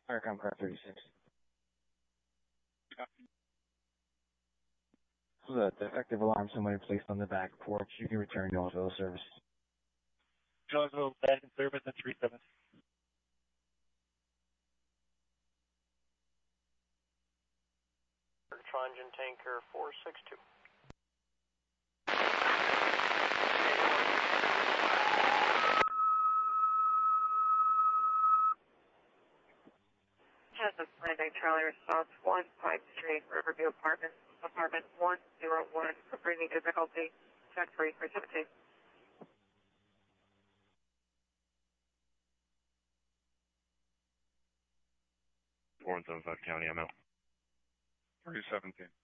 Aircom car 36. This is a defective alarm somebody placed on the back porch. You can return Jonesville service. Jonesville back in service at 37. Trongen Tanker 462. Chestnut Landing, Charlie response 153, Riverview Apartments, apartment 101, for breathing difficulty, check 3 for 17. 475 County, I'm out. 317.